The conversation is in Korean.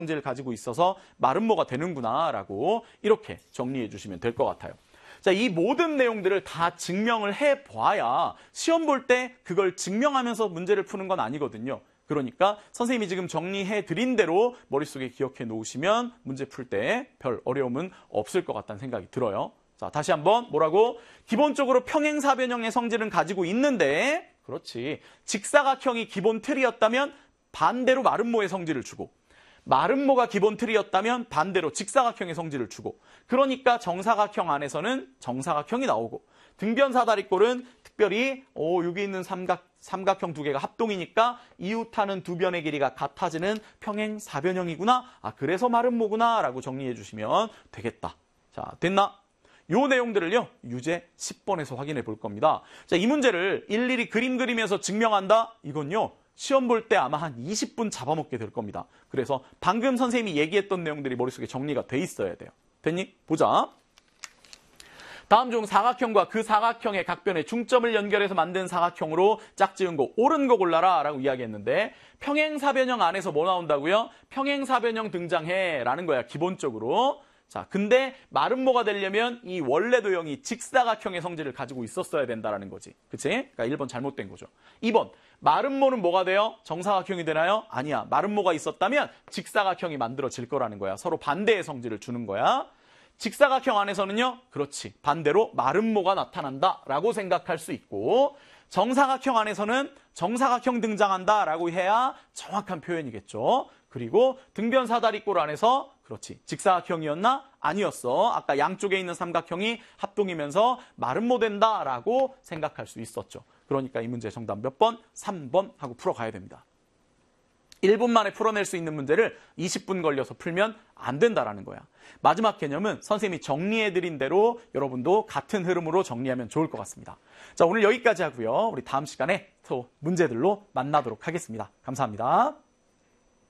성질을 가지고 있어서 마름모가 되는구나라고 이렇게 정리해 주시면 될 것 같아요. 자, 이 모든 내용들을 다 증명을 해봐야 시험 볼 때 그걸 증명하면서 문제를 푸는 건 아니거든요. 그러니까 선생님이 지금 정리해 드린 대로 머릿속에 기억해 놓으시면 문제 풀 때 별 어려움은 없을 것 같다는 생각이 들어요. 자, 다시 한번 뭐라고? 기본적으로 평행사변형의 성질은 가지고 있는데, 그렇지, 직사각형이 기본 틀이었다면 반대로 마름모의 성질을 주고, 마름모가 기본 틀이었다면 반대로 직사각형의 성질을 주고, 그러니까 정사각형 안에서는 정사각형이 나오고, 등변사다리꼴은 특별히 여기 있는 삼각형 두 개가 합동이니까 이웃하는 두 변의 길이가 같아지는 평행사변형이구나. 아, 그래서 마름모구나 라고 정리해 주시면 되겠다. 자, 됐나? 요 내용들을요, 유제 10번에서 확인해 볼 겁니다. 자, 이 문제를 일일이 그림 그리면서 증명한다? 이건요, 시험 볼 때 아마 한 20분 잡아먹게 될 겁니다. 그래서 방금 선생님이 얘기했던 내용들이 머릿속에 정리가 돼 있어야 돼요. 됐니? 보자. 다음 중 사각형과 그 사각형의 각변의 중점을 연결해서 만든 사각형으로 짝지은 거, 옳은 거 골라라 라고 이야기했는데, 평행사변형 안에서 뭐 나온다고요? 평행사변형 등장해 라는 거야, 기본적으로. 자, 근데 마름모가 되려면 이 원래 도형이 직사각형의 성질을 가지고 있었어야 된다라는 거지. 그치? 그러니까 1번 잘못된 거죠. 2번, 마름모는 뭐가 돼요? 정사각형이 되나요? 아니야. 마름모가 있었다면 직사각형이 만들어질 거라는 거야. 서로 반대의 성질을 주는 거야. 직사각형 안에서는요, 그렇지, 반대로 마름모가 나타난다라고 생각할 수 있고, 정사각형 안에서는 정사각형 등장한다라고 해야 정확한 표현이겠죠. 그리고 등변사다리꼴 안에서 그렇지, 직사각형이었나? 아니었어. 아까 양쪽에 있는 삼각형이 합동이면서 마름모 된다라고 생각할 수 있었죠. 그러니까 이 문제 정답 몇 번? 3번 하고 풀어가야 됩니다. 1분 만에 풀어낼 수 있는 문제를 20분 걸려서 풀면 안 된다라는 거야. 마지막 개념은 선생님이 정리해드린 대로 여러분도 같은 흐름으로 정리하면 좋을 것 같습니다. 자, 오늘 여기까지 하고요. 우리 다음 시간에 또 문제들로 만나도록 하겠습니다. 감사합니다.